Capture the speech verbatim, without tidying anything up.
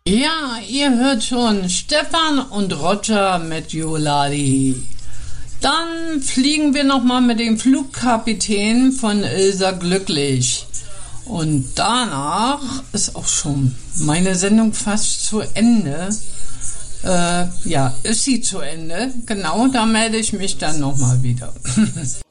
Ja, ihr hört schon Stefan und Roger mit Joladi. Dann fliegen wir nochmal mit dem Flugkapitän von Ilsa Glücklich. Und danach ist auch schon meine Sendung fast zu Ende. Äh, ja, ist sie zu Ende. Genau, da melde ich mich dann nochmal wieder.